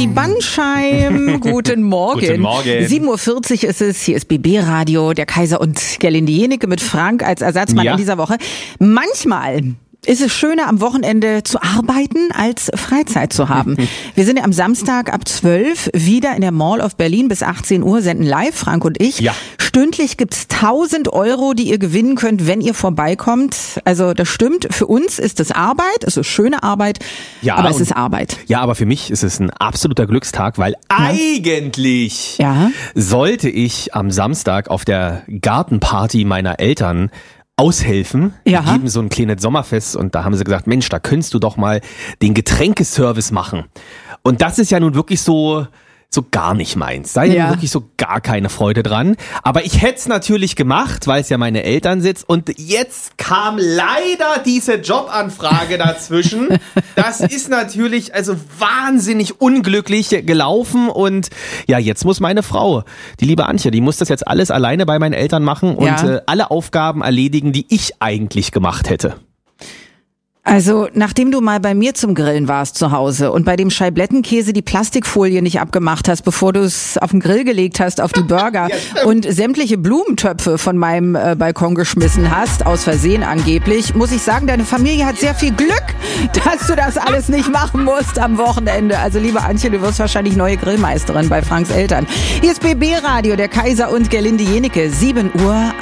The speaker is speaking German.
Rudi Banscheim, guten Morgen. Guten Morgen. 7.40 Uhr ist es, hier ist BB Radio, der Kaiser und Gerlinde Jenecke mit Frank als Ersatzmann in dieser Woche. Manchmal ist es schöner, am Wochenende zu arbeiten, als Freizeit zu haben. Wir sind ja am Samstag ab 12 wieder in der Mall of Berlin bis 18 Uhr, senden live, Frank und ich. Ja. Stündlich gibt's 1.000 Euro, die ihr gewinnen könnt, wenn ihr vorbeikommt. Also das stimmt, für uns ist es Arbeit, es ist schöne Arbeit, Ja, aber es und- ist Arbeit. Ja, aber für mich ist es ein absoluter Glückstag, weil eigentlich Ja. sollte ich am Samstag auf der Gartenparty meiner Eltern aushelfen. Ja. Die geben so ein kleines Sommerfest und da haben sie gesagt, Mensch, da könntest du doch mal den Getränkeservice machen. Und das ist ja nun wirklich so gar nicht meins. Da Ja. ja wirklich so gar keine Freude dran. Aber ich hätte es natürlich gemacht, weil es ja meine Eltern sitzt. Und jetzt kam leider diese Jobanfrage dazwischen. Das ist natürlich also wahnsinnig unglücklich gelaufen. Und ja, jetzt muss meine Frau, die liebe Antje, die muss das jetzt alles alleine bei meinen Eltern machen und Ja. alle Aufgaben erledigen, die ich eigentlich gemacht hätte. Also, nachdem du mal bei mir zum Grillen warst zu Hause und bei dem Scheiblettenkäse die Plastikfolie nicht abgemacht hast, bevor du es auf den Grill gelegt hast, auf die Burger und sämtliche Blumentöpfe von meinem Balkon geschmissen hast, aus Versehen angeblich, muss ich sagen, deine Familie hat sehr viel Glück, dass du das alles nicht machen musst am Wochenende. Also, liebe Antje, du wirst wahrscheinlich neue Grillmeisterin bei Franks Eltern. Hier ist BB Radio, der Kaiser und Gerlinde Jenecke, 7.41 Uhr.